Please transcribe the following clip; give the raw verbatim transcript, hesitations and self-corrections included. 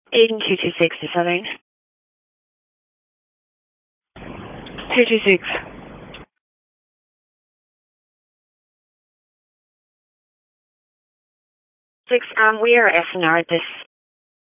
Aiden two two six to Southern. two two six. Six, um, we are S N R at this